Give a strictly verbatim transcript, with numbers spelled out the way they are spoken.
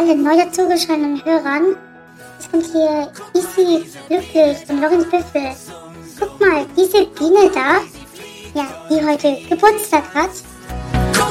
allen neu dazugeschalteten Hörern. Es sind hier Isi Glücklich und Lorenz Büffel. Guck mal, diese Biene da, ja, die heute Geburtstag hat,